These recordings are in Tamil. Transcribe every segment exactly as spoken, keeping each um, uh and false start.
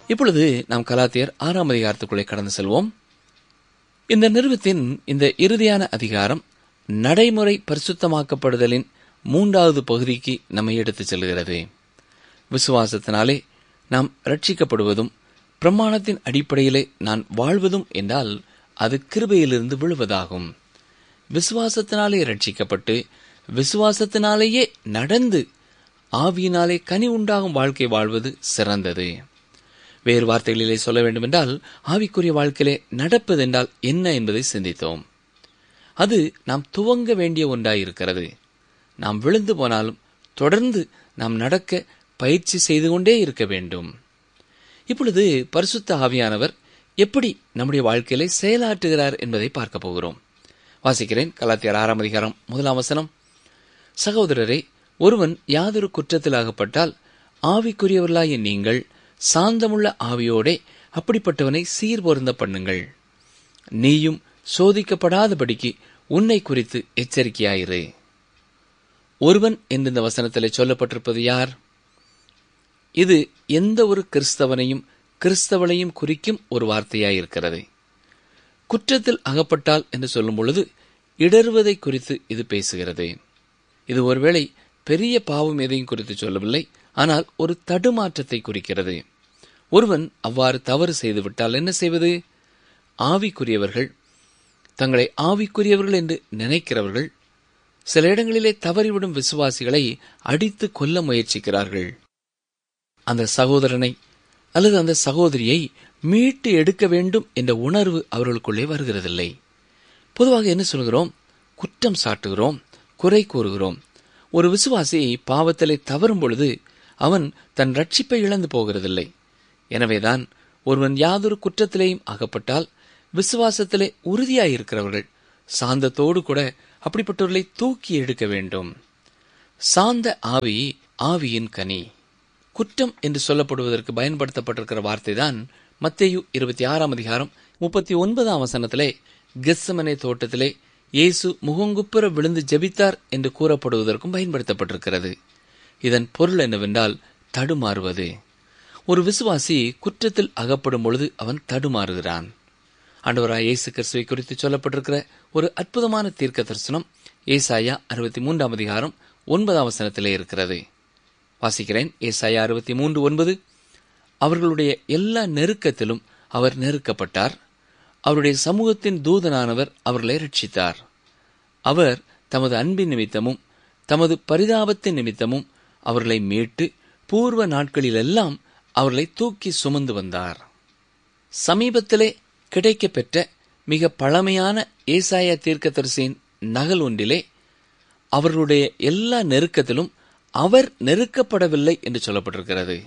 இப்பொழுது நாம் கலாத்தியர் ஆறாம் அதிகாரத்துக்குள்ளே கடந்து செல்வோம். இந்த நிறுவத்தின் இந்த இறுதியான அதிகாரம் நடைமுறை பரிசுத்தமாக்கப்படுதலின் மூன்றாவது பகுதிக்கு நம்மை எடுத்துச் செல்கிறது. விசுவாசத்தினாலே நாம் ரட்சிக்கப்படுவதும் பிரமாணத்தின் அடிப்படையிலே நான் வாழ்வதும் என்றால் அது கிருபையிலிருந்து விழுவதாகும். விசுவாசத்தினாலே ரட்சிக்கப்பட்டு விசுவாசத்தினாலேயே நடந்து ஆவியினாலே கனி உண்டாகும் வாழ்க்கை வாழ்வது சிறந்தது. வேறு வார்த்தைகளிலே சொல்ல வேண்டுமென்றால் ஆவிக்குரிய வாழ்க்கையிலே நடப்பதென்றால் என்ன என்பதை சிந்தித்தோம். அது நாம் துவங்க வேண்டிய ஒன்றாயிருக்கிறது. நாம் விழுந்து போனாலும் தொடர்ந்து நாம் நடக்க பயிற்சி செய்து கொண்டே இருக்க வேண்டும். இப்பொழுது பரிசுத்த ஆவியானவர் எப்படி நம்முடைய வாழ்க்கையிலே செயலாற்றுகிறார் என்பதை பார்க்க போகிறோம். வாசிக்கிறேன். கலாத்தியர் ஆறாம் அதிகாரம் முதலாம் வசனம். சகோதரரே, ஒருவன் யாதொரு குற்றத்தில் அகப்பட்டால் ஆவிக்குரியவர்களாகிய நீங்கள் சாந்தமுள்ள ஆவியோடே அப்படிப்பட்டவனை சீர்பொருந்த பண்ணுங்கள். நீயும் சோதிக்கப்படாதபடிக்கு உன்னை குறித்து எச்சரிக்கையாயிரு. ஒருவன் என்று இந்த வசனத்திலே சொல்லப்பட்டிருப்பது யார்? இது எந்த ஒரு கிறிஸ்தவனையும் கிறிஸ்தவனையும் குறிக்கும் ஒரு வார்த்தையாயிருக்கிறது. குற்றத்தில் அகப்பட்டால் என்று சொல்லும் பொழுது இடறுவதை குறித்து இது பேசுகிறது. இது ஒருவேளை பெரிய பாவம் எதையும் குறித்து சொல்லவில்லை, ஆனால் ஒரு தடுமாற்றத்தை குறிக்கிறது. ஒருவன் அவ்வாறு தவறு செய்துவிட்டால் என்ன செய்வது? ஆவிக்குரியவர்கள், தங்களை ஆவிக்குரியவர்கள் என்று நினைக்கிறவர்கள் சில இடங்களிலே தவறிவிடும் விசுவாசிகளை அடித்து கொல்ல முயற்சிக்கிறார்கள். அந்த சகோதரனை அல்லது அந்த சகோதரியை மீட்டு எடுக்க வேண்டும் என்ற உணர்வு அவர்களுக்குள்ளே வருகிறதில்லை. பொதுவாக என்ன சொல்கிறோம்? குற்றம் சாட்டுகிறோம், குறை கூறுகிறோம். ஒரு விசுவாசி பாவத்திலே தவறும் பொழுது அவன் தன் ரட்சிப்பை இழந்து போகிறதில்லை. எனவேதான் ஒருவன் யாதொரு குற்றத்திலேயும் அகப்பட்டால் விசுவாசத்திலே உறுதியாயிருக்கிறவர்கள் சாந்தத்தோடு கூட அப்படிப்பட்டவர்களை தூக்கி எடுக்க வேண்டும். சாந்த ஆவி ஆவியின் கனி. குற்றம் என்று சொல்லப்படுவதற்கு பயன்படுத்தப்பட்டிருக்கிற வார்த்தைதான் மத்தேயு இருபத்தி ஆறாம் அதிகாரம் முப்பத்தி ஒன்பதாம் வசனத்திலே கெத்செமனே தோட்டத்திலே இயேசு முகங்குப்புற விழுந்து ஜெபித்தார் என்று கூறப்படுவதற்கும் பயன்படுத்தப்பட்டிருக்கிறது. இதன் பொருள் என்னவென்றால் தடுமாறுவது. ஒரு விசுவாசி குற்றத்தில் அகப்படும் பொழுது அவன் தடுமாறுகிறான். ஆண்டவராய் இயேசு கிறிஸ்துவை குறித்து சொல்லப்பட்டிருக்கிற ஒரு அற்புதமான தீர்க்க தரிசனம் ஏசாயா அறுபத்தி மூன்றாம் அதிகாரம் ஒன்பதாம் வசனத்திலே இருக்கிறது. வாசிக்கிறேன். ஏசாயா அறுபத்தி மூன்று ஒன்பது. அவர்களுடைய எல்லா நெருக்கத்திலும் அவர் நெருக்கப்பட்டார், அவருடைய சமூகத்தின் தூதனானவர் அவர்களை ரட்சித்தார். அவர் தமது அன்பின் நிமித்தமும் தமது பரிதாபத்தின் நிமித்தமும் அவர்களை மீட்டு பூர்வ நாட்களிலெல்லாம் அவர்களை தூக்கி சுமந்து வந்தார். சமீபத்திலே கிடைக்கப்பெற்ற மிக பழமையான ஏசாயா தீர்க்கதரிசியின் நகல் ஒன்றிலே அவர்களுடைய எல்லா நெருக்கத்திலும் அவர் நெருக்கப்படவில்லை என்று சொல்லப்பட்டிருக்கிறது.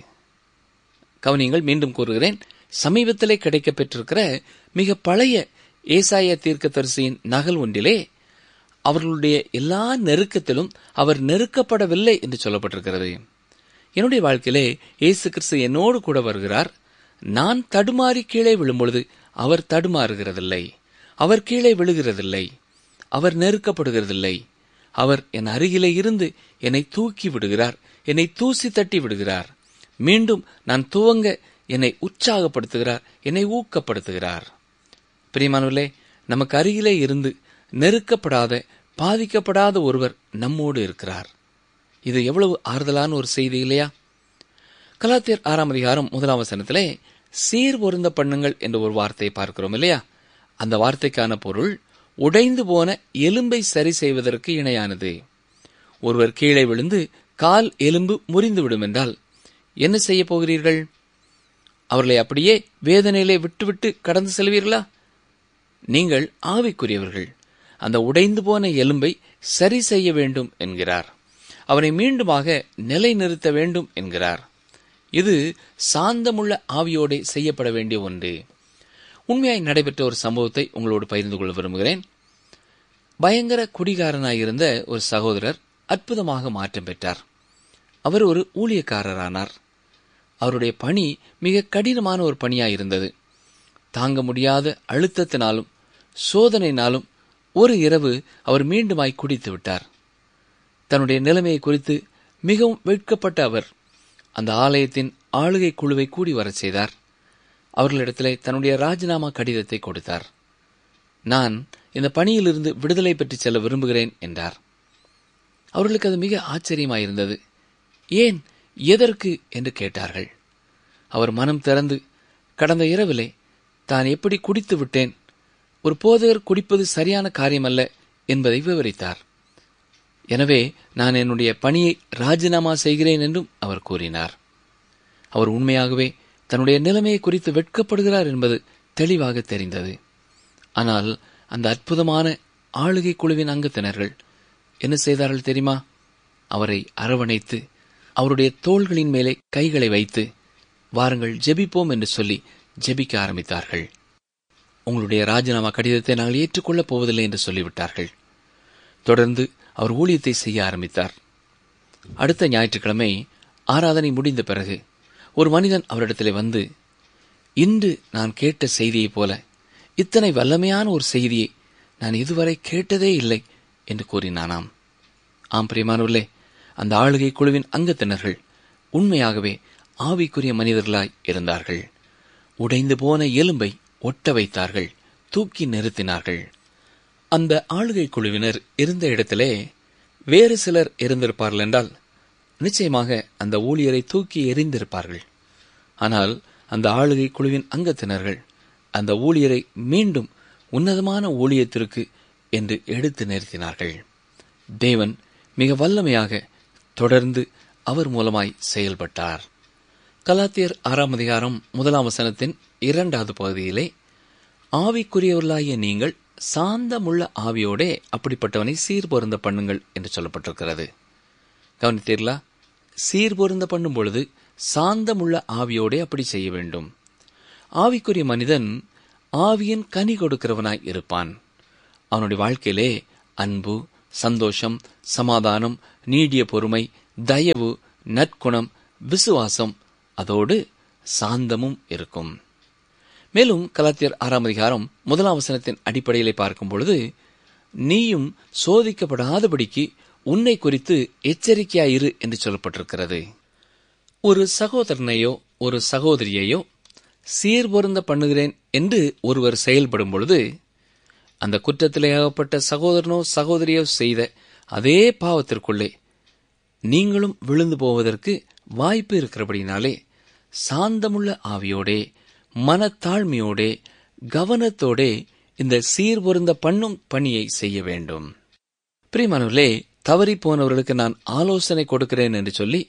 கவனியங்கள், மீண்டும் கூறுகிறேன். சமீபத்திலே கிடைக்கப்பெற்றிருக்கிற மிக பழைய ஏசாயா தீர்க்கதரிசியின் நகல் ஒன்றிலே அவர்களுடைய எல்லா நெருக்கத்திலும் அவர் நெருக்கப்படவில்லை என்று சொல்லப்பட்டிருக்கிறது. என்னுடைய வாழ்க்கையிலே இயேசு கிறிஸ்து என்னோடு கூட வருகிறார். நான் தடுமாறி கீழே விழும்பொழுது அவர் தடுமாறுகிறதில்லை, அவர் கீழே விழுகிறதில்லை, அவர் நெருக்கப்படுகிறதில்லை. அவர் என் அருகிலே இருந்து என்னை தூக்கி விடுகிறார், என்னை தூசி தட்டி விடுகிறார். மீண்டும் நான் துவங்க என்னை உற்சாகப்படுத்துகிறார், என்னை ஊக்கப்படுத்துகிறார். பிரியமானவர்களே, நமக்கு அருகிலே இருந்து நெருக்கப்படாத, பாதிக்கப்படாத ஒருவர் நம்மோடு இருக்கிறார். இது எவ்வளவு ஆறுதலான ஒரு செய்தி இல்லையா? கலாத்தியர் ஆறாம் அதிகாரம் முதலாம் வசனத்திலே சீர் பொருந்த பண்ணுங்கள் என்ற ஒரு வார்த்தையை பார்க்கிறோம் இல்லையா? அந்த வார்த்தைக்கான பொருள் உடைந்து போன எலும்பை சரி செய்வதற்கு இணையானது. ஒருவர் கீழே விழுந்து கால் எலும்பு முறிந்துவிடும் என்றால் என்ன செய்ய போகிறீர்கள்? அவர்களை அப்படியே வேதனையிலே விட்டுவிட்டு கடந்து செல்வீர்களா? நீங்கள் ஆவிக்குரியவர்கள். அந்த உடைந்து போன எலும்பை சரி செய்ய வேண்டும் என்கிறார். அவனை மீண்டுமாக நிலை நிறுத்த வேண்டும் என்கிறார். இது சாந்தமுள்ள ஆவியோடு செய்யப்பட வேண்டிய ஒன்று. உண்மையாய் நடைபெற்ற ஒரு சம்பவத்தை உங்களோடு பகிர்ந்து கொள்ள விரும்புகிறேன். பயங்கர குடிகாரனாயிருந்த ஒரு சகோதரர் அற்புதமாக மாற்றம் பெற்றார். அவர் ஒரு ஊழியக்காரரானார். அவருடைய பணி மிக கடினமான ஒரு பணியாயிருந்தது. தாங்க முடியாத அழுத்தத்தினாலும் சோதனையினாலும் ஒரு இரவு அவர் மீண்டுமாய் குடித்து விட்டார். தன்னுடைய நிலைமையை குறித்து மிகவும் வெட்கப்பட்ட அவர் அந்த ஆலயத்தின் ஆளுகை குழுவை கூடி வரச் செய்தார். அவர்களிடத்திலே தன்னுடைய ராஜினாமா கடிதத்தை கொடுத்தார். நான் இந்த பணியிலிருந்து விடுதலை பெற்று செல்ல விரும்புகிறேன் என்றார். அவர்களுக்கு அது மிக ஆச்சரியமாயிருந்தது. ஏன், எதற்கு என்று கேட்டார்கள். அவர் மனம் திறந்து கடந்த இரவிலே தான் எப்படி குடித்து விட்டேன், ஒரு போதகர் குடிப்பது சரியான காரியமல்ல என்பதை விவரித்தார். எனவே நான் என்னுடைய பணியை ராஜினாமா செய்கிறேன் என்றும் அவர் கூறினார். அவர் உண்மையாகவே தன்னுடைய நிலைமையை குறித்து வெட்கப்படுகிறார் என்பது தெளிவாக தெரிந்தது. ஆனால் அந்த அற்புதமான ஆளுகை குழுவின் அங்கத்தினர்கள் என்ன செய்தார்கள் தெரியுமா? அவரை அரவணைத்து அவருடைய தோள்களின் மேலே கைகளை வைத்து, வாருங்கள் ஜெபிப்போம் என்று சொல்லி ஜெபிக்க ஆரம்பித்தார்கள். உங்களுடைய ராஜினாமா கடிதத்தை நாங்கள் ஏற்றுக்கொள்ளப் போவதில்லை என்று சொல்லிவிட்டார்கள். தொடர்ந்து அவர் ஊழியத்தை செய்ய ஆரம்பித்தார். அடுத்த ஞாயிற்றுக்கிழமை ஆராதனை முடிந்த பிறகு ஒரு மனிதன் அவரிடத்திலே வந்து, இன்று நான் கேட்ட செய்தியைப் போல இத்தனை வல்லமையான ஒரு செய்தியை நான் இதுவரை கேட்டதே இல்லை என்று கூறினானாம். ஆம் பிரியமானவர்களே, அந்த ஆளுகை குழுவின் அங்கத்தினர்கள் உண்மையாகவே ஆவிக்குரிய மனிதர்களாய் இருந்தார்கள். உடைந்து போன எலும்பை ஒட்ட வைத்தார்கள், தூக்கி நிறுத்தினார்கள். அந்த ஆளுகை குழுவினர் இருந்த இடத்திலே வேறு சிலர் இருந்திருப்பார்கள் என்றால் நிச்சயமாக அந்த ஊழியரை தூக்கி எறிந்திருப்பார்கள். ஆனால் அந்த ஆளுகை குழுவின் அங்கத்தினர்கள் அந்த ஊழியரை மீண்டும் உன்னதமான ஊழியத்திற்கு என்று எடுத்து நிறுத்தினார்கள். தேவன் மிக வல்லமையாக தொடர்ந்து அவர் மூலமாய் செயல்பட்டார். கலாத்தியர் ஆறாம் அதிகாரம் முதலாம் வசனத்தின் இரண்டாவது பகுதியிலே, ஆவிக்குரியவர்களாகிய நீங்கள் சாந்தமுள்ள ஆவியோடே அப்படிப்பட்டவனை சீர்பொருந்த பண்ணுங்கள் என்று சொல்லப்பட்டிருக்கிறது. கவனித்தீர்களா? சீர்பொருந்த பண்ணும் பொழுது சாந்தமுள்ள ஆவியோடே அப்படி செய்ய வேண்டும். ஆவிக்குரிய மனிதன் ஆவியின் கனி கொடுக்கிறவனாய் இருப்பான். அவனுடைய வாழ்க்கையிலே அன்பு, சந்தோஷம், சமாதானம், நீடிய பொறுமை, தயவு, நற்குணம், விசுவாசம், அதோடு சாந்தமும் இருக்கும். மேலும் கலாத்தியர் ஆறாம் அதிகாரம் முதலாம் வசனத்தின் அடிப்படையிலே பார்க்கும் பொழுது, நீயும் சோதிக்கப்படாதபடிக்கு உன்னை குறித்து எச்சரிக்கையாயிரு என்று சொல்லப்பட்டிருக்கிறது. ஒரு சகோதரனையோ ஒரு சகோதரியையோ சீர்பொருந்த பண்ணுகிறேன் என்று ஒருவர் செயல்படும் பொழுது, அந்த குற்றத்திலே அகப்பட்ட சகோதரனோ சகோதரியோ செய்த அதே பாவத்திற்குள்ளே நீங்களும் விழுந்து போவதற்கு வாய்ப்பு இருக்கிறபடினாலே சாந்தமுள்ள ஆவியோடே, மனத்தாழ்மையோடே, கவனத்தோடே இந்த சீர்பொருந்த பண்ணும் பணியை செய்ய வேண்டும். பிரியமானவர்களே, தவறி போனவர்களுக்கு நான் ஆலோசனை கொடுக்கிறேன் என்று சொல்லி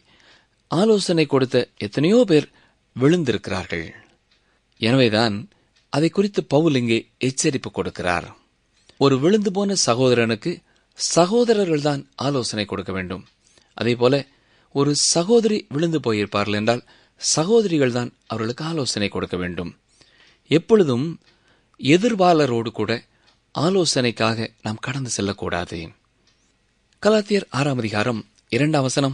ஆலோசனை கொடுத்த எத்தனையோ பேர் விழுந்திருக்கிறார்கள். எனவேதான் அதை குறித்து பவுல் இங்கே எச்சரிப்பு கொடுக்கிறார். ஒரு விழுந்து போன சகோதரனுக்கு சகோதரர்கள் தான் ஆலோசனை கொடுக்க வேண்டும். அதே போல ஒரு சகோதரி விழுந்து போயிருப்பார்கள் என்றால் சகோதரிகள் தான் அவர்களுக்கு ஆலோசனை கொடுக்க வேண்டும். எப்பொழுதும் எதிர்வாளரோடு கூட ஆலோசனைக்காக நாம் கடந்து செல்லக்கூடாது. கலாத்தியர் ஆறாம் அதிகாரம் இரண்டாம் வசனம்,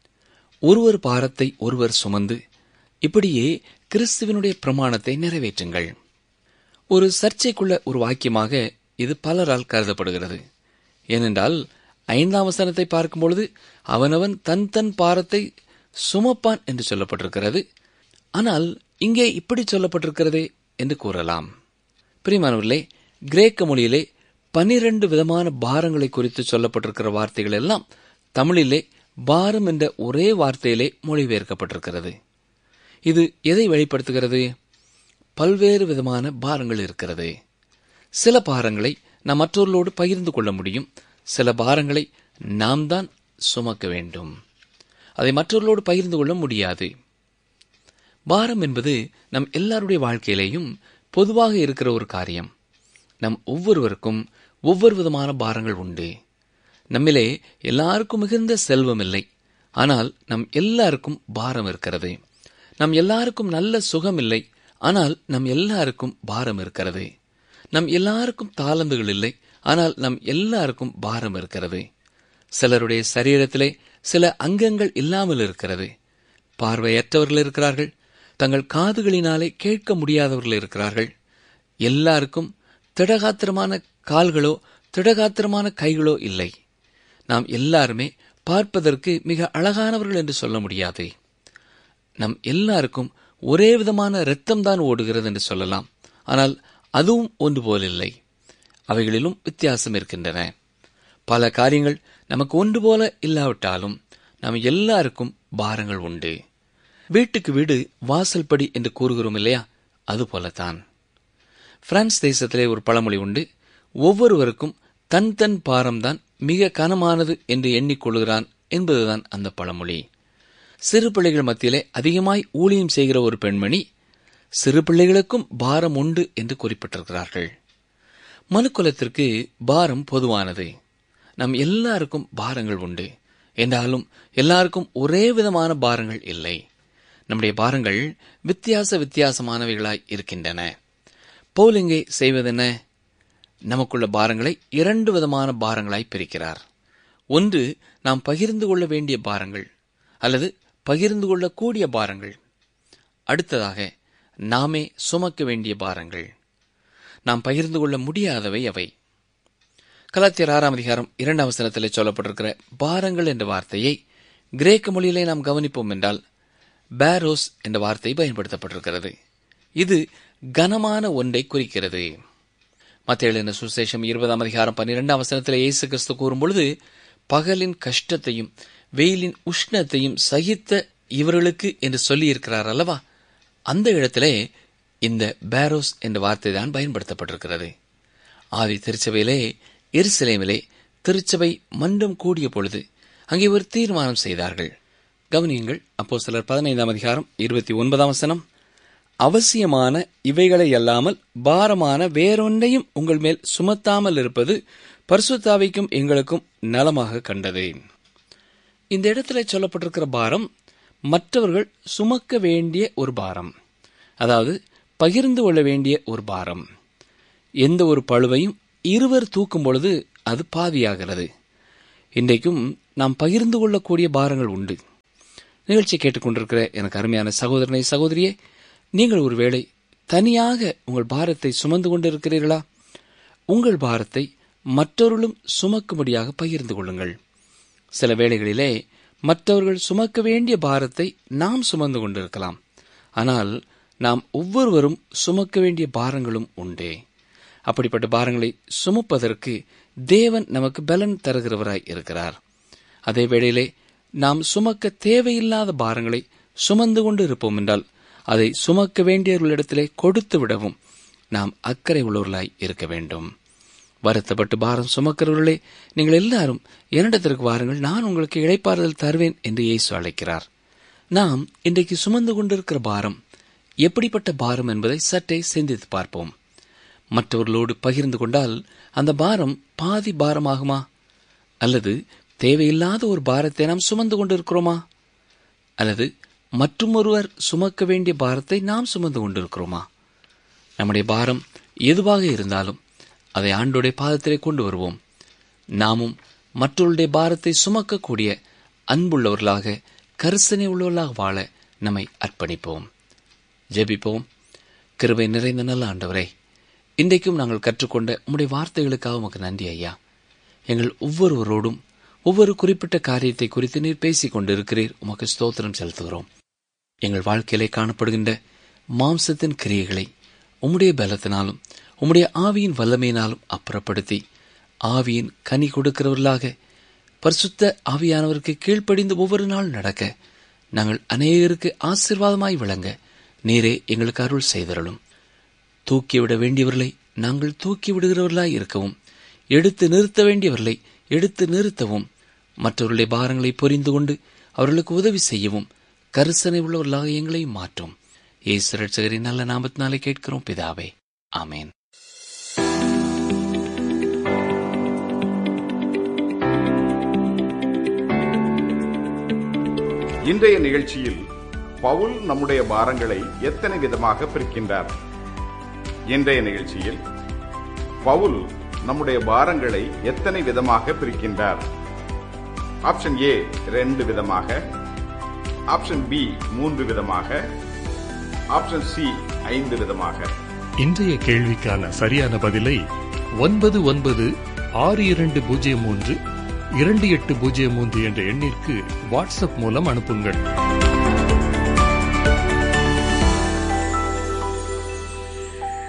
ஒருவர் பாரத்தை ஒருவர் சுமந்து இப்படியே கிறிஸ்துவினுடைய பிரமாணத்தை நிறைவேற்றுங்கள். ஒரு சர்ச்சைக்குள்ள ஒரு வாக்கியமாக இது பலரால் கருதப்படுகிறது. ஏனென்றால் ஐந்தாம் வசனத்தை பார்க்கும் பொழுது அவனவன் தன் தன் பாரத்தை சுமப்பான் என்று சொல்லப்பட்டிருக்கிறது. ஆனால் இங்கே இப்படி சொல்லப்பட்டிருக்கிறதே என்று கூறலாம். பிரியமானவர்களே, கிரேக்க மொழியிலே பனிரெண்டு விதமான பாரங்களை குறித்து சொல்லப்பட்டிருக்கிற வார்த்தைகள் எல்லாம் தமிழிலே பாரம் என்ற ஒரே வார்த்தையிலே மொழிபெயர்க்கப்பட்டிருக்கிறது. இது எதை வெளிப்படுத்துகிறது? பல்வேறு விதமான பாரங்கள் இருக்கிறது. சில பாரங்களை நாம் மற்றவர்களோடு பகிர்ந்து கொள்ள முடியும். சில பாரங்களை நாம் தான் சுமக்க வேண்டும். அதை மற்றவர்களோடு பகிர்ந்து கொள்ள முடியாது. பாரம் என்பது நம் எல்லாருடைய வாழ்க்கையிலேயும் பொதுவாக இருக்கிற ஒரு காரியம். நம் ஒவ்வொருவருக்கும் ஒவ்வொரு விதமான பாரங்கள் உண்டு. நம்மிலே எல்லாருக்கும் மிகுந்த செல்வம் இல்லை, ஆனால் நம் எல்லாருக்கும் பாரம் இருக்கிறது. நம் எல்லாருக்கும் நல்ல சுகம் இல்லை, ஆனால் நம் எல்லாருக்கும் பாரம் இருக்கிறது. நம் எல்லாருக்கும் தாளந்துகள் இல்லை, ஆனால் நம் எல்லாருக்கும் பாரம் இருக்கிறது. சிலருடைய சரீரத்திலே சில அங்கங்கள் இல்லாமல் இருக்கிறது. பார்வையற்றவர்கள் இருக்கிறார்கள். தங்கள் காதுகளினாலே கேட்க முடியாதவர்கள் இருக்கிறார்கள். எல்லாருக்கும் திடகாத்திரமான கால்களோ திடகாத்திரமான கைகளோ இல்லை. நாம் எல்லாருமே பார்ப்பதற்கு மிக அழகானவர்கள் என்று சொல்ல முடியாது. நம் எல்லாருக்கும் ஒரே விதமான இரத்தம்தான் ஓடுகிறது என்று சொல்லலாம். ஆனால் அதுவும் ஒன்று போலில்லை. அவைகளிலும் வித்தியாசம் இருக்கின்றன. பல காரியங்கள் நமக்கு ஒன்று போல இல்லாவிட்டாலும் நாம் எல்லாருக்கும் பாரங்கள் உண்டு. வீட்டுக்கு வீடு வாசல் படி என்று கூறுகிறோம் இல்லையா? அதுபோலத்தான். பிரான்ஸ் தேசத்திலே ஒரு பழமொழி உண்டு. ஒவ்வொருவருக்கும் தன் தன் பாரம்தான் மிக கனமானது என்று எண்ணிக்கொள்கிறான் என்பதுதான் அந்த பழமொழி. சிறு பிள்ளைகள் மத்தியிலே அதிகமாய் ஊழியம் செய்கிற ஒரு பெண்மணி சிறு பிள்ளைகளுக்கும் பாரம் உண்டு என்று குறிப்பிட்டிருக்கிறார்கள். மனுக்குலத்திற்கு பாரம் பொதுவானது. நம் எல்லாருக்கும் பாரங்கள் உண்டு. என்றாலும் எல்லாருக்கும் ஒரே விதமான பாரங்கள் இல்லை. நம்முடைய பாரங்கள் வித்தியாச வித்தியாசமானவைகளாய் இருக்கின்றன. பவுல் இங்கே செய்வதென்ன? நமக்குள்ள பாரங்களை இரண்டு விதமான பாரங்களாய் பிரிக்கிறார். ஒன்று, நாம் பகிர்ந்து கொள்ள வேண்டிய பாரங்கள் அல்லது பகிர்ந்து கொள்ளக்கூடிய பாரங்கள். அடுத்ததாக, நாமே சுமக்க வேண்டிய பாரங்கள். நாம் பகிர்ந்து கொள்ள முடியாதவை அவை. கலாத்தியர் ஆறாம் அதிகாரம் இரண்டாம் வசனத்திலே சொல்லப்பட்டிருக்கிற பாரங்கள் என்ற வார்த்தையை கிரேக்க மொழியிலே நாம் கவனிப்போம் என்றால் பேரோஸ் என்ற வார்த்தை பயன்படுத்தப்பட்டிருக்கிறது. இது கனமான ஒன்றை குறிக்கிறது. மத்தேயு எழுதின சுவிசேஷம் இருபதாம் அதிகாரம் பன்னிரெண்டாம் வசனத்திலே இயேசு கிறிஸ்து கூறும்பொழுது, பகலின் கஷ்டத்தையும் வெயிலின் உஷ்ணத்தையும் சகித்த இவர்களுக்கு என்று சொல்லியிருக்கிறார் அல்லவா? அந்த இடத்திலே இந்த பேரோஸ் என்ற வார்த்தை தான் பயன்படுத்தப்பட்டிருக்கிறது. ஆதி திருச்சபையிலே எருசலேமிலே திருச்சபை மன்றம் கூடிய பொழுது அங்கே ஒரு தீர்மானம் செய்தார்கள். கவனியுங்கள், அப்போஸ்தலர் பதினைந்தாம் அதிகாரம் இருபத்தி ஒன்பதாம் வசனம். அவசியமான இவைகளை அல்லாமல் பாரமான வேறொன்றையும் உங்கள் மேல் சுமத்தாமல் இருப்பது பரிசுத்தாவிக்கும் எங்களுக்கும் நலமாக கண்டது. இந்த இடத்துல சொல்லப்பட்டிருக்கிற பாரம் மற்றவர்கள் சுமக்க வேண்டிய ஒரு பாரம், அதாவது பகிர்ந்து கொள்ள வேண்டிய ஒரு பாரம். எந்த ஒரு பளுவையும் இருவர் தூக்கும் பொழுது அது பாதியாகிறது. இன்றைக்கும் நாம் பகிர்ந்து கொள்ளக்கூடிய பாரங்கள் உண்டு. நிகழ்ச்சி கேட்டுக்கொண்டிருக்கிற எனக்கு அருமையான சகோதரனை சகோதரியே, நீங்கள் ஒருவேளை தனியாக உங்கள் பாரத்தை சுமந்து கொண்டிருக்கிறீர்களா? உங்கள் பாரத்தை மற்றவர்களும் சுமக்கும்படியாக பகிர்ந்து கொள்ளுங்கள். சில வேளைகளிலே மற்றவர்கள் சுமக்க வேண்டிய பாரத்தை நாம் சுமந்து கொண்டிருக்கலாம். ஆனால் நாம் ஒவ்வொருவரும் சுமக்க வேண்டிய பாரங்களும் உண்டே. அப்படிப்பட்ட பாரங்களை சுமப்பதற்கு தேவன் நமக்கு பலன் தருகிறவராய் இருக்கிறார். அதே வேளையிலே நாம் சுமக்க தேவையில்லாத பாரங்களை சுமந்து கொண்டு இருப்போம் என்றால் அதை சுமக்க வேண்டியவர்களிடத்திலே கொடுத்து விடவும் நாம் அக்கறை உள்ளவர்களாய் இருக்க வேண்டும். வருத்தப்பட்டு பாரம் சுமக்கிறவர்களே, நீங்கள் எல்லாரும் என்னிடத்திற்கு வாருங்கள், நான் உங்களுக்கு இளைப்பாறுதல் தருவேன் என்று இயேசு அழைக்கிறார். நாம் இன்றைக்கு சுமந்து கொண்டிருக்கிற பாரம் எப்படிப்பட்ட பாரம் என்பதை சற்றே சிந்தித்து பார்ப்போம். மற்றவர்களோடு பகிர்ந்து கொண்டால் அந்த பாரம் பாதி பாரமாகுமா? அல்லது தேவையில்லாத ஒரு பாரத்தை நாம் சுமந்து கொண்டிருக்கிறோமா? அல்லது மற்றும் ஒருவர் சுமக்க வேண்டிய பாரத்தை நாம் சுமந்து கொண்டிருக்கிறோமா? நம்முடைய பாரம் எதுவாக இருந்தாலும் அதை ஆண்டோடைய பாதத்திலே கொண்டு வருவோம். நாமும் மற்றவருடைய பாரத்தை சுமக்கக்கூடிய அன்புள்ளவர்களாக, கரிசனை உள்ளவர்களாக வாழ நம்மை அர்ப்பணிப்போம். ஜெபிப்போம். கிருபை நிறைந்த நல்ல ஆண்டவரே, இன்றைக்கும் நாங்கள் கற்றுக்கொண்ட உம்முடைய வார்த்தைகளுக்காக உமக்கு நன்றி ஐயா. எங்கள் ஒவ்வொருவரோடும் ஒவ்வொரு குறிப்பிட்ட காரியத்தை குறித்து நீர் பேசிக் கொண்டிருக்கிறீர். உமக்கு ஸ்தோத்திரம் செலுத்துகிறோம். எங்கள் வாழ்க்கையிலே காணப்படுகின்ற மாம்சத்தின் கிரியைகளை உம்முடைய பலத்தினாலும் உம்முடைய ஆவியின் வல்லமையினாலும் அப்புறப்படுத்தி ஆவியின் கனி கொடுக்கிறவர்களாக பரிசுத்த ஆவியானவருக்கு கீழ்ப்படிந்து ஒவ்வொரு நாள் நடக்க நாங்கள் அநேகருக்கு ஆசீர்வாதமாய் விளங்க நீரே எங்களுக்கு அருள் செய்தருளும். தூக்கிவிட வேண்டியவர்களை நாங்கள் தூக்கி விடுகிறவர்களாய் இருக்கவும், எடுத்து நிறுத்த வேண்டியவர்களை எடுத்து நிறுத்தவும், மற்றவர்களுடைய பாரங்களை புரிந்து கொண்டு அவர்களுக்கு உதவி செய்யவும் கரிசனை உள்ளவர்களாக எங்களை மாற்றும். இயேசு இரட்சகரின் நல்ல நாமத்தினாலே கேட்கிறோம் பிதாவே, ஆமேன். இன்றைய நிகழ்ச்சியில் பவுல் நம்முடைய பாரங்களை எத்தனை விதமாக பிரிக்கின்றார்? இன்றைய நிகழ்ச்சியில் பவுல் நம்முடைய பாரங்களை எத்தனை விதமாக பிரிக்கின்றார்? ஆப்ஷன் ஏ ரெண்டு விதமாக, ஆப்ஷன் பி மூன்று விதமாக, ஆப்ஷன் சி ஐந்து விதமாக. இன்றைய கேள்விக்கான சரியான பதிலை ஒன்பது ஒன்பது ஆறு இரண்டு பூஜ்ஜியம் மூன்று இரண்டு எட்டு பூஜ்ஜியம் மூன்று என்ற எண்ணிற்கு வாட்ஸ்அப் மூலம் அனுப்புங்கள்.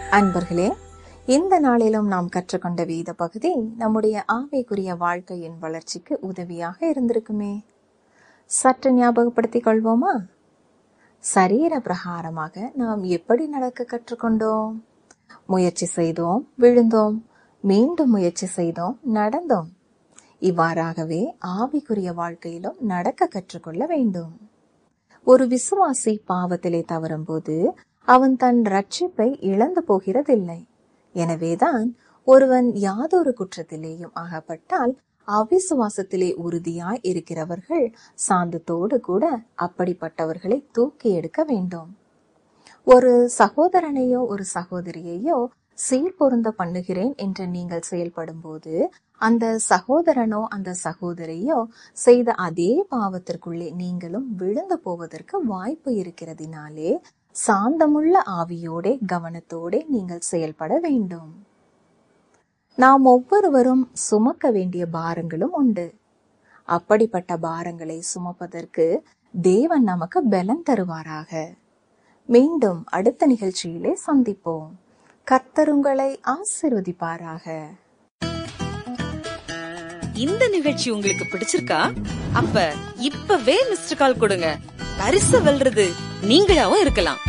அன்பர்களே, இந்த நாளிலும் நாம் கற்றுக்கொண்ட வேத பகுதி நம்முடைய ஆவிக்குரிய வாழ்க்கையின் வளர்ச்சிக்கு உதவியாக இருந்திருக்குமே. சற்று ஞாபகப்படுத்திக் கொள்வோமா? சரீர பிரகாரமாக நாம் எப்படி நடக்க கற்றுக்கொண்டோம்? முயற்சி செய்தோம், விழுந்தோம், மீண்டும் முயற்சி செய்தோம், நடந்தோம். இவ்வாறாகவே ஆவிக்குரிய வாழ்க்கையிலும் நடக்க கற்றுக்கொள்ள வேண்டும். ஒரு விசுவாசி பாவத்திலே தவறும் போது அவன் தன் ரட்சிப்பை இழந்து போகிறதில்லை. எனவேதான் ஒருவன் யாதொரு குற்றத்திலேயும் அகப்பட்டால் அவிசுவாசத்திலே உறுதியாய் இருக்கிறவர்கள் சாந்தத்தோடு கூட அப்படிப்பட்டவர்களை தூக்கி எடுக்க வேண்டும். ஒரு சகோதரனையோ ஒரு சகோதரியையோ சீர்பொருந்த பண்ணுகிறேன் என்று நீங்கள் செயல்படும் போது அந்த சகோதரனோ அந்த சகோதரியோ செய்த அதே பாவத்திற்குள்ளே நீங்களும் விழுந்து போவதற்கு வாய்ப்பு இருக்கிறதினாலே சாந்தமுள்ள ஆவியோட கவனத்தோட நீங்கள் செயல்பட வேண்டும். நாம் ஒவ்வொருவரும் சுமக்க வேண்டிய பாரங்களும் உண்டு. அப்படிப்பட்ட பாரங்களை சுமப்பதற்கு தேவன் நமக்கு பலன் தருவாராக. மீண்டும் அடுத்த நிகழ்ச்சியிலே சந்திப்போம். கர்த்தர் உங்களை ஆசீர்வதிப்பாராக. இந்த நிகழ்ச்சி உங்களுக்கு பிடிச்சிருக்கா? அப்ப இப்பவே மிஸ்டர் கால் கொடுங்க. பரிசு வெல்றது நீங்களாவும் இருக்கலாம்.